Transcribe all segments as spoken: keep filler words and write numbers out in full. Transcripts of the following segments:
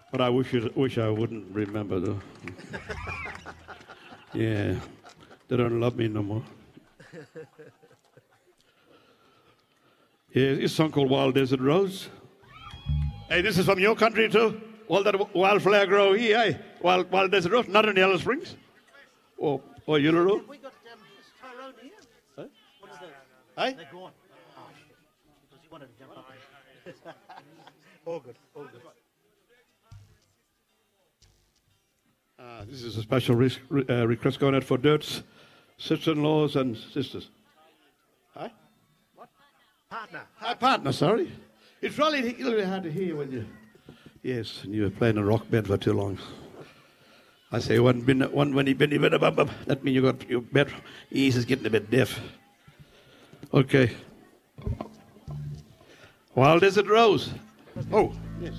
But I wish it, wish I wouldn't remember, though. Yeah, they don't love me no more. Yeah, it's a song called Wild Desert Rose. Hey, this is from your country too? All that wildflower grow here, eh? Wild, wild Desert Rose, not in Alice Springs? Or, or Uluru? We got um, this Tyrone here. Huh? What is that? Hey? They're gone. Oh, shit. Because you wanted to jump up. All good, all good. Uh, this is a special re- uh, request going out for Dirt's sister-in-laws and sisters. Huh? Partner. My partner, sorry. It's really, really hard to hear when you... Yes, and you were playing a rock band for too long. I say one, bin, one when you been, been up, up, that means you got your bed, ears is getting a bit deaf. Okay. Wild Desert Rose. Oh, yes.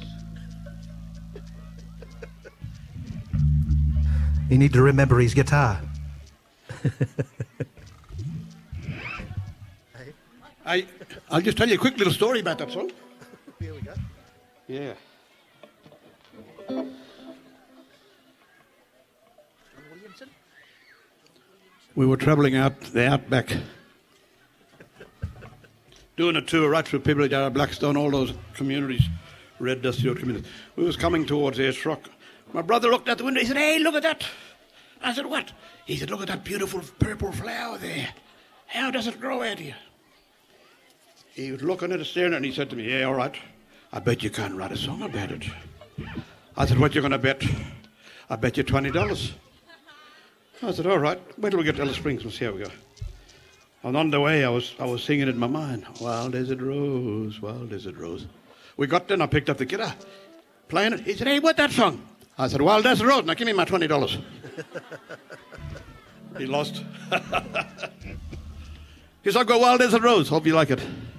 You need to remember his guitar. I, I'll just tell you a quick little story about that song. Here we go. Yeah. Williamson? We were travelling out the outback, doing a tour right through Pibble, Jarrah, Blackstone, all those communities, red dusty road communities. We was coming towards Ayers Rock. My brother looked out the window. He said, "Hey, look at that." I said, "What?" He said, "Look at that beautiful purple flower there. How does it grow out here?" He was looking at it, staring, and he said to me, "Yeah, all right. I bet you can't write a song about it." I said, "What you going to bet?" "I bet you twenty dollars. I said, "All right. Wait till we get to Alice Springs. We'll see how we go." And on the way, I was I was singing it in my mind. Wild Desert Rose, Wild Desert Rose. We got there, and I picked up the guitar, playing it. He said, "Hey, what's that song?" I said, "Wild Desert Rose. Now give me my twenty dollars. He lost. He said, "Go Wild Desert Rose. Hope you like it."